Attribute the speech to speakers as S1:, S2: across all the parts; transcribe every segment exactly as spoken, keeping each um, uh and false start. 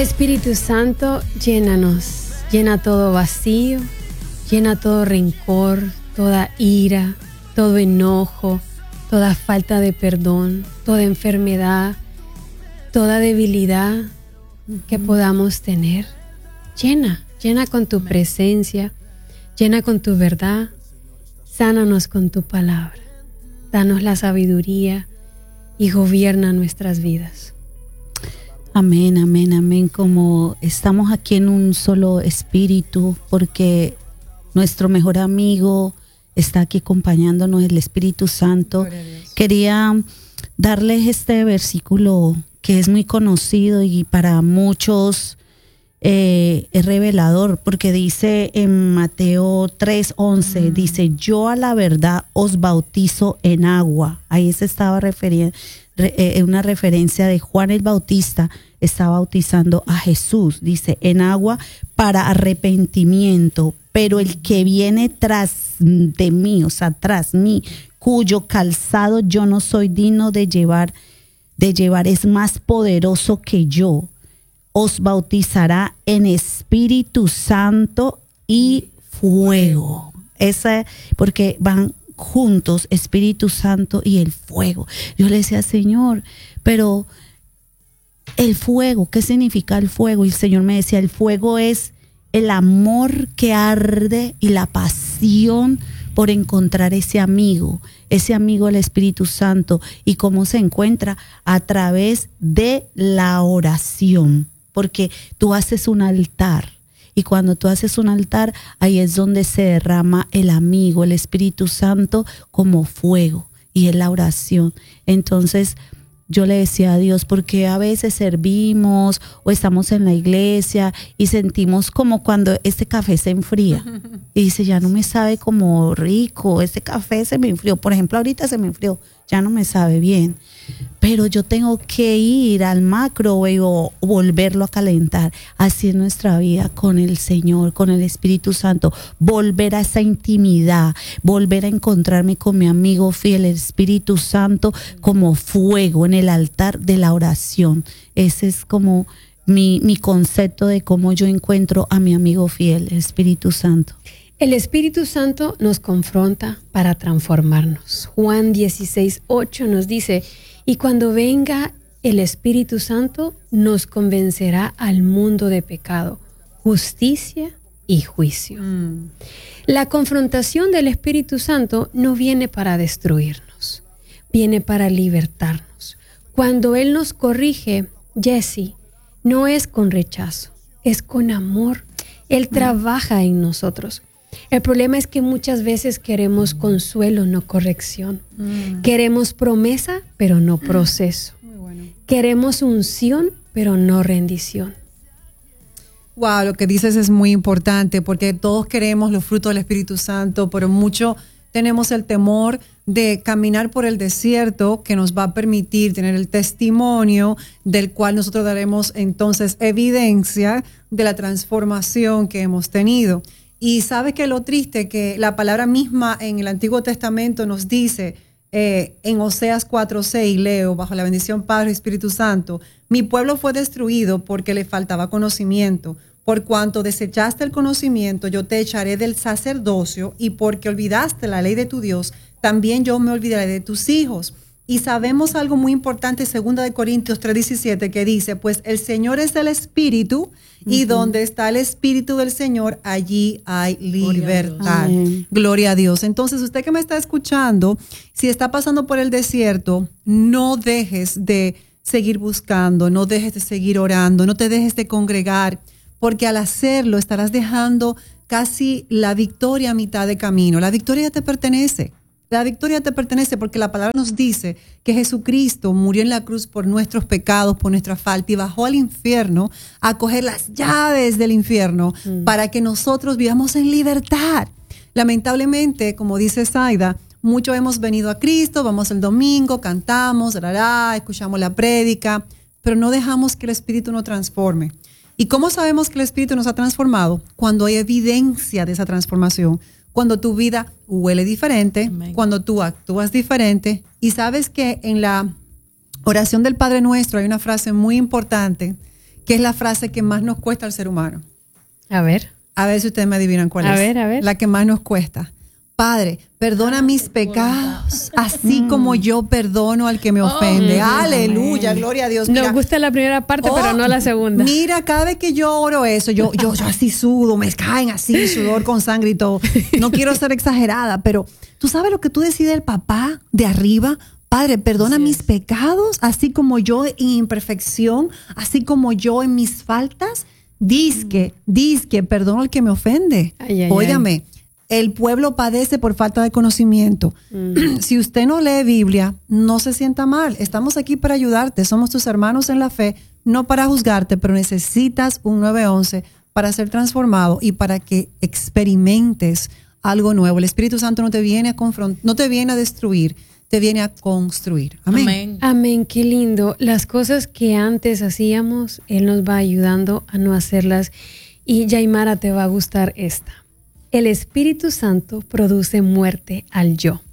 S1: Espíritu Santo, llénanos, llena todo vacío, llena todo rencor, toda ira, todo enojo, toda falta de perdón, toda enfermedad, toda debilidad que podamos tener. Llena, llena con tu presencia, llena con tu verdad, sánanos con tu palabra, danos la sabiduría y gobierna nuestras vidas.
S2: Amén, amén, amén. Como estamos aquí en un solo espíritu, porque nuestro mejor amigo está aquí acompañándonos, el Espíritu Santo. Quería darles este versículo que es muy conocido y para muchos eh, es revelador, porque dice en Mateo tres once, mm. dice, yo a la verdad os bautizo en agua. Ahí se estaba refiriendo, eh, una referencia de Juan el Bautista, está bautizando a Jesús, dice, en agua para arrepentimiento, pero el que viene tras de mí, o sea, tras mí, cuyo calzado yo no soy digno de llevar, de llevar, es más poderoso que yo, os bautizará en Espíritu Santo y fuego. Esa, porque van juntos, Espíritu Santo y el fuego. Yo le decía, Señor, pero el fuego, ¿qué significa el fuego? Y el Señor me decía, el fuego es el amor que arde y la pasión por encontrar ese amigo, ese amigo del Espíritu Santo. ¿Y cómo se encuentra? A través de la oración, porque tú haces un altar. Y cuando tú haces un altar, ahí es donde se derrama el amigo, el Espíritu Santo como fuego, y es la oración. Entonces, yo le decía a Dios, porque a veces servimos o estamos en la iglesia y sentimos como cuando este café se enfría y dice, ya no me sabe como rico, este café se me enfrió, por ejemplo, ahorita se me enfrió, ya no me sabe bien, pero yo tengo que ir al microwave o volverlo a calentar. Así es nuestra vida con el Señor, con el Espíritu Santo, volver a esa intimidad, volver a encontrarme con mi amigo fiel, el Espíritu Santo, como fuego en el altar de la oración. Ese es como mi, mi concepto de cómo yo encuentro a mi amigo fiel, el Espíritu Santo.
S1: El Espíritu Santo nos confronta para transformarnos. Juan dieciséis ocho nos dice, y cuando venga el Espíritu Santo nos convencerá al mundo de pecado, justicia y juicio. Mm. La confrontación del Espíritu Santo no viene para destruirnos, viene para libertarnos. Cuando Él nos corrige, Jessy, no es con rechazo, es con amor. Él mm. trabaja en nosotros. El problema es que muchas veces queremos consuelo, no corrección. Mm. Queremos promesa, pero no proceso. Muy bueno. Queremos unción, pero no rendición.
S3: Wow, lo que dices es muy importante, porque todos queremos los frutos del Espíritu Santo, pero mucho tenemos el temor de caminar por el desierto, que nos va a permitir tener el testimonio del cual nosotros daremos entonces evidencia de la transformación que hemos tenido. Y sabes que lo triste, que la palabra misma en el Antiguo Testamento nos dice, eh, en Oseas cuatro seis, leo, bajo la bendición Padre y Espíritu Santo, mi pueblo fue destruido porque le faltaba conocimiento. Por cuanto desechaste el conocimiento, yo te echaré del sacerdocio, y porque olvidaste la ley de tu Dios, también yo me olvidaré de tus hijos. Y sabemos algo muy importante, segunda de Corintios tres diecisiete, que dice, pues el Señor es el Espíritu, y uh-huh. donde está el Espíritu del Señor, allí hay libertad. Gloria a, Gloria a Dios. Entonces, usted que me está escuchando, si está pasando por el desierto, no dejes de seguir buscando, no dejes de seguir orando, no te dejes de congregar, porque al hacerlo estarás dejando casi la victoria a mitad de camino. La victoria ya te pertenece. La victoria te pertenece porque la palabra nos dice que Jesucristo murió en la cruz por nuestros pecados, por nuestra falta, y bajó al infierno a coger las llaves del infierno mm. para que nosotros vivamos en libertad. Lamentablemente, como dice Zaida, muchos hemos venido a Cristo, vamos el domingo, cantamos, rará, escuchamos la prédica, pero no dejamos que el Espíritu nos transforme. ¿Y cómo sabemos que el Espíritu nos ha transformado? Cuando hay evidencia de esa transformación. Cuando tu vida huele diferente, Amén. Cuando tú actúas diferente. Y sabes que en la oración del Padre Nuestro hay una frase muy importante que es la frase que más nos cuesta al ser humano.
S1: A ver.
S3: A ver si ustedes me adivinan cuál
S1: A
S3: es.
S1: ver, a ver.
S3: La que más nos cuesta. Padre, perdona ah, mis pecados, así mm. como yo perdono al que me ofende. Oh, aleluya, gloria a Dios. Mira,
S1: nos gusta la primera parte, oh, pero no la segunda.
S3: Mira, cada vez que yo oro eso, yo, yo, yo así sudo, me caen así, sudor con sangre y todo. No quiero ser exagerada, pero ¿tú sabes lo que tú decides el papá de arriba? Padre, perdona sí. mis pecados, así como yo en imperfección, así como yo en mis faltas. Dizque, dizque, perdono al que me ofende. Ay, ay, Óigame. Ay. El pueblo padece por falta de conocimiento. Mm. Si usted no lee Biblia, no se sienta mal. Estamos aquí para ayudarte. Somos tus hermanos en la fe, no para juzgarte, pero necesitas un nueve once para ser transformado y para que experimentes algo nuevo. El Espíritu Santo no te viene a confrontar, no te viene a destruir, te viene a construir. Amén.
S1: Amén. Amén, qué lindo. Las cosas que antes hacíamos, Él nos va ayudando a no hacerlas. Y Yaimara, te va a gustar esta. El Espíritu Santo produce muerte al yo.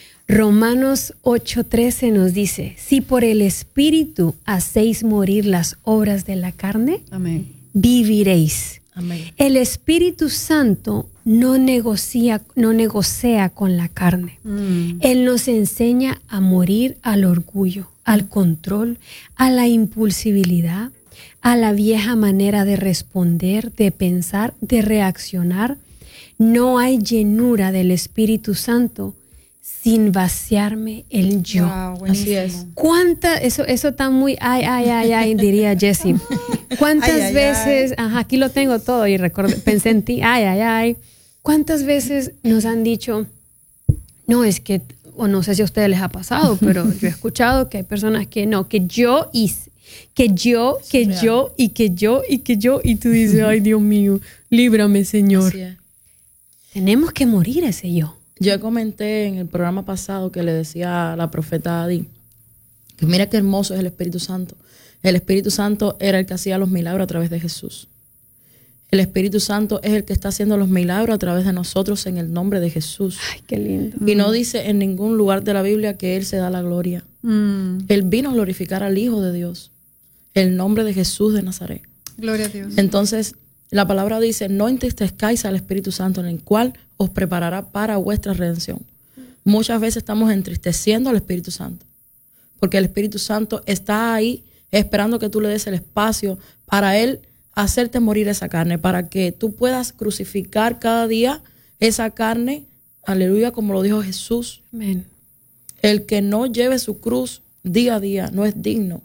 S1: Romanos ocho trece nos dice, si por el Espíritu hacéis morir las obras de la carne, Amén. Viviréis. Amén. El Espíritu Santo no negocia, no negocia con la carne. Mm. Él nos enseña a morir al orgullo, al control, a la impulsividad, a la vieja manera de responder, de pensar, de reaccionar. No hay llenura del Espíritu Santo sin vaciarme el yo.
S3: Wow, así es.
S1: ¿Cuántas, eso, eso está muy, ay, ay, ay, ay, diría Jessie. ¿Cuántas ay, ay, veces, ay. Ajá, aquí lo tengo todo y recordé, pensé en ti, ay, ay, ay. ¿Cuántas veces nos han dicho, no, es que, o no sé si a ustedes les ha pasado, pero yo he escuchado que hay personas que no, que yo hice, que yo, que sí, yo, y que yo, y que yo, y tú dices, ay, Dios mío, líbrame, Señor. Así es. Tenemos que morir ese yo.
S4: Yo comenté en el programa pasado que le decía a la profeta Adi, que mira qué hermoso es el Espíritu Santo. El Espíritu Santo era el que hacía los milagros a través de Jesús. El Espíritu Santo es el que está haciendo los milagros a través de nosotros en el nombre de Jesús.
S1: Ay, qué lindo.
S4: Y no dice en ningún lugar de la Biblia que Él se da la gloria. Mm. Él vino a glorificar al Hijo de Dios, el nombre de Jesús de Nazaret.
S3: Gloria a Dios.
S4: Entonces, la palabra dice, no entristezcáis al Espíritu Santo, en el cual os preparará para vuestra redención. Muchas veces estamos entristeciendo al Espíritu Santo, porque el Espíritu Santo está ahí esperando que tú le des el espacio para Él hacerte morir esa carne, para que tú puedas crucificar cada día esa carne, aleluya, como lo dijo Jesús.
S1: Amén.
S4: El que no lleve su cruz día a día no es digno,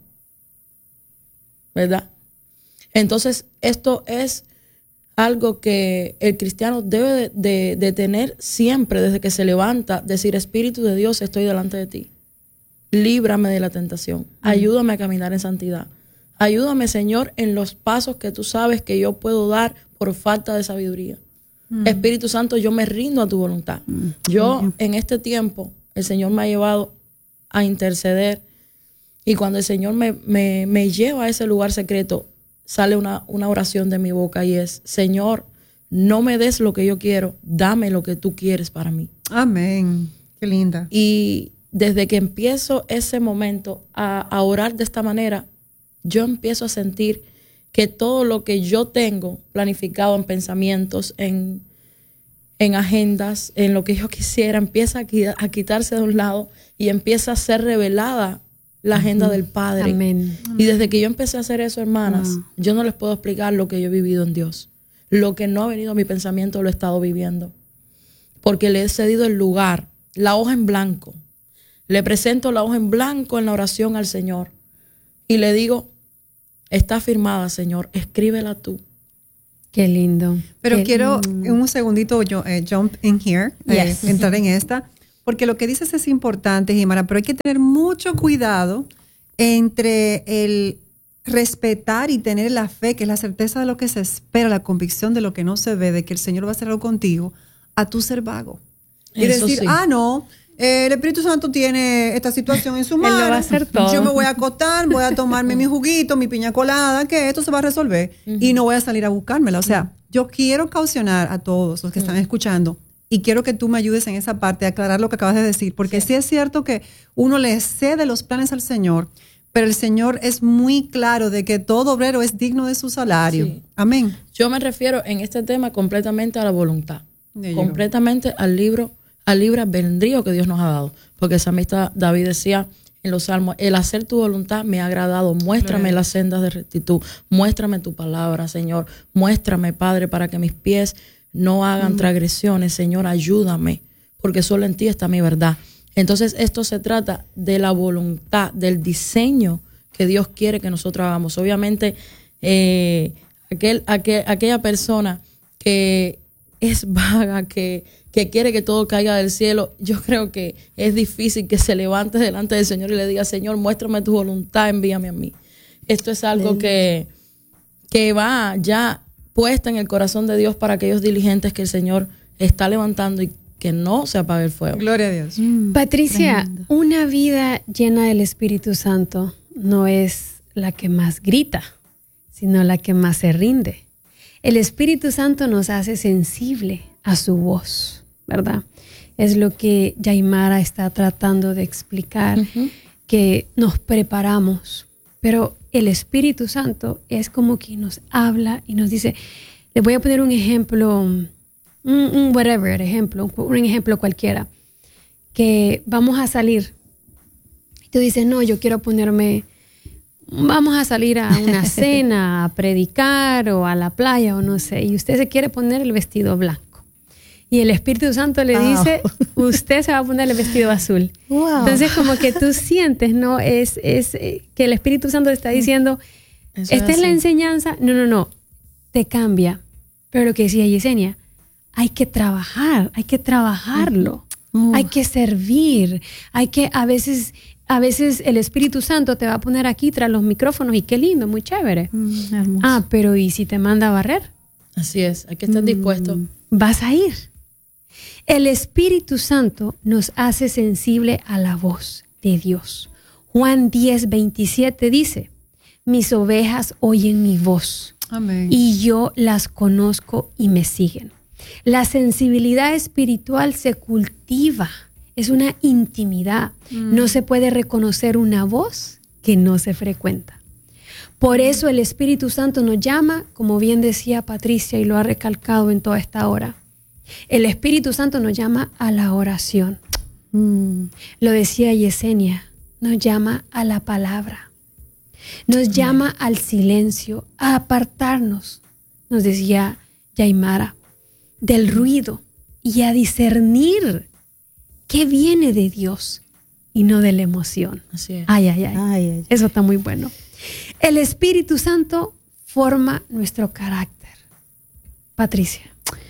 S4: ¿verdad? Entonces, esto es algo que el cristiano debe de, de, de tener siempre desde que se levanta, decir, Espíritu de Dios, estoy delante de ti. Líbrame de la tentación. Ayúdame a caminar en santidad. Ayúdame, Señor, en los pasos que tú sabes que yo puedo dar por falta de sabiduría. Mm. Espíritu Santo, yo me rindo a tu voluntad. Mm. Yo, en este tiempo, el Señor me ha llevado a interceder, y cuando el Señor me, me, me lleva a ese lugar secreto, sale una, una oración de mi boca, y es, Señor, no me des lo que yo quiero, dame lo que tú quieres para mí.
S3: Amén. Qué linda.
S4: Y desde que empiezo ese momento a, a orar de esta manera, yo empiezo a sentir que todo lo que yo tengo planificado en pensamientos, en, en agendas, en lo que yo quisiera, empieza a, a quitarse de un lado y empieza a ser revelada la agenda uh-huh. del Padre.
S1: Amén.
S4: Y desde que yo empecé a hacer eso, hermanas, uh-huh. yo no les puedo explicar lo que yo he vivido en Dios. Lo que no ha venido a mi pensamiento lo he estado viviendo. Porque le he cedido el lugar, la hoja en blanco. Le presento la hoja en blanco en la oración al Señor. Y le digo, está firmada, Señor, escríbela tú.
S1: Qué lindo.
S3: Pero
S1: Qué
S3: quiero
S1: lindo.
S3: un segundito yo, eh, jump in here,
S1: Yes.
S3: eh, entrar en esta. Porque lo que dices es importante, Jimara, pero hay que tener mucho cuidado entre el respetar y tener la fe, que es la certeza de lo que se espera, la convicción de lo que no se ve, de que el Señor va a hacer algo contigo, a tu ser vago. Y Eso decir, sí. ah, no, eh, el Espíritu Santo tiene esta situación en su mano.
S1: Él lo va a hacer todo.
S3: Yo me voy a acostar, voy a tomarme mi juguito, mi piña colada, que esto se va a resolver. Uh-huh. Y no voy a salir a buscármela. O sea, yo quiero caucionar a todos los que uh-huh. están escuchando. Y quiero que tú me ayudes en esa parte, a aclarar lo que acabas de decir, porque sí, sí es cierto que uno le cede los planes al Señor, pero el Señor es muy claro de que todo obrero es digno de su salario.
S4: Sí.
S3: Amén.
S4: Yo me refiero en este tema completamente a la voluntad,
S3: There you
S4: completamente al libro, al libre albedrío que Dios nos ha dado, porque el salmista David decía en los salmos: el hacer tu voluntad me ha agradado, muéstrame
S3: Gloria.
S4: las sendas de rectitud, muéstrame tu palabra, Señor, muéstrame, Padre, para que mis pies no hagan mm. transgresiones, Señor, ayúdame, porque solo en ti está mi verdad. Entonces esto se trata de la voluntad, del diseño que Dios quiere que nosotros hagamos. Obviamente eh, aquel, aquel, aquella persona que es vaga, que, que quiere que todo caiga del cielo, yo creo que es difícil que se levante delante del Señor y le diga: Señor, muéstrame tu voluntad, envíame a mí. Esto es algo que, que va ya puesta en el corazón de Dios para aquellos diligentes que el Señor está levantando y que no se apague el fuego.
S3: Gloria a Dios.
S2: Mm,
S1: Patricia,
S2: tremendo.
S1: una vida llena del Espíritu Santo no es la que más grita, sino la que más se rinde. El Espíritu Santo nos hace sensible a su voz, ¿verdad? Es lo que Yaimara está tratando de explicar, uh-huh. que nos preparamos, pero el Espíritu Santo es como que nos habla y nos dice. Les voy a poner un ejemplo, un, un whatever ejemplo, un ejemplo cualquiera, que vamos a salir. Tú dices: no, yo quiero ponerme, vamos a salir a una cena, a predicar o a la playa o no sé, y usted se quiere poner el vestido blanco. Y el Espíritu Santo le dice: oh. usted se va a poner el vestido azul. Wow. Entonces como que tú sientes, ¿no? Es, es eh, que el Espíritu Santo te está diciendo: Eso esta es, es la enseñanza. No, no, no, te cambia. Pero lo que decía Yesenia, hay que trabajar, hay que trabajarlo, uh. hay que servir, hay que a veces... A veces el Espíritu Santo te va a poner aquí tras los micrófonos y qué lindo, muy chévere. Mm, ah, pero ¿y si te manda a barrer?
S4: Así es, hay que estar mm. dispuesto.
S1: Vas a ir. El Espíritu Santo nos hace sensible a la voz de Dios. Juan diez, veintisiete dice: mis ovejas oyen mi voz.
S3: Amén.
S1: Y yo las conozco y me siguen. La sensibilidad espiritual se cultiva. Es una intimidad. Mm. No se puede reconocer una voz que no se frecuenta. Por eso el Espíritu Santo nos llama, como bien decía Patricia y lo ha recalcado en toda esta hora. El Espíritu Santo nos llama a la oración. Mm. Lo decía Yesenia, nos llama a la palabra. Nos mm. llama al silencio, a apartarnos, nos decía Yaimara, del ruido y a discernir qué viene de Dios y no de la emoción.
S4: Así es.
S1: Ay, ay, ay,
S2: ay, ay.
S1: Eso está muy bueno. El Espíritu Santo forma nuestro carácter. Patricia.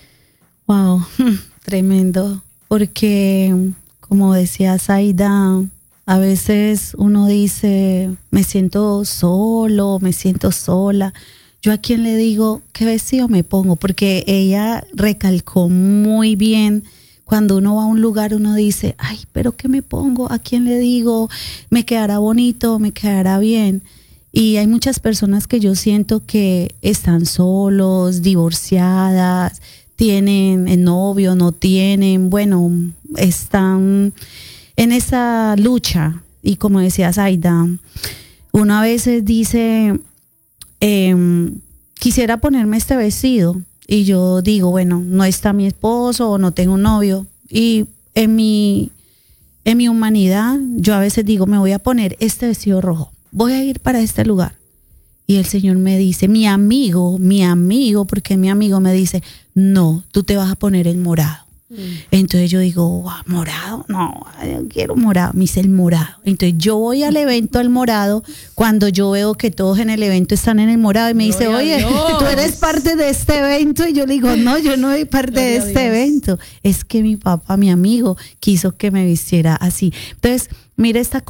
S2: Wow, tremendo. Porque, como decía Zaida, a veces uno dice: me siento solo, me siento sola. Yo a quién le digo qué vestido me pongo, porque ella recalcó muy bien. Cuando uno va a un lugar, uno dice: ay, pero ¿qué me pongo? ¿A quién le digo? ¿Me quedará bonito? ¿Me quedará bien? Y hay muchas personas que yo siento que están solos, divorciadas, tienen el novio, no tienen, bueno, están en esa lucha. Y como decía Zaida, uno a veces dice, eh, quisiera ponerme este vestido. Y yo digo, bueno, no está mi esposo o no tengo un novio. Y en mi, en mi humanidad, yo a veces digo, me voy a poner este vestido rojo. Voy a ir para este lugar. Y el Señor me dice, mi amigo, mi amigo, porque mi amigo me dice, no, tú te vas a poner el morado. Mm. Entonces yo digo, wow, morado, no, yo quiero morado, me dice el morado. Entonces yo voy al evento al morado, cuando yo veo que todos en el evento están en el morado y me dice, oye, tú eres parte de este evento, y yo le digo, no, yo no soy parte Gloria de este evento, es que mi papá, mi amigo, quiso que me vistiera así. Entonces, mira esta cosa.